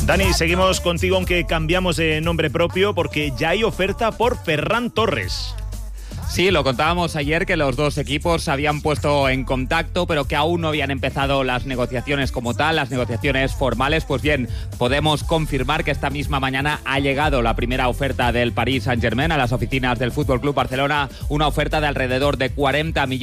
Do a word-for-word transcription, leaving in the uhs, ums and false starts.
Dani, seguimos contigo aunque cambiamos de nombre propio porque ya hay oferta por Ferran Torres. Sí, lo contábamos ayer que los dos equipos se habían puesto en contacto, pero que aún no habían empezado las negociaciones como tal, las negociaciones formales. Pues bien, podemos confirmar que esta misma mañana ha llegado la primera oferta del Paris Saint-Germain a las oficinas del F C Barcelona, una oferta de alrededor de cuarenta millones